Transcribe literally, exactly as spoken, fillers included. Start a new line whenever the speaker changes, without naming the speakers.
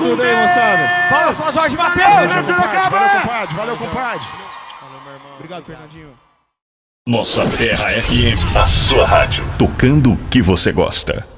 tudo aí, moçada.
Fala só, Jorge Matheus.
Valeu, compadre. Valeu, compadre. Valeu, compadre.
Valeu, meu irmão.
Obrigado, Fernandinho.
Nossa Terra F M, a sua rádio. Tocando o que você gosta.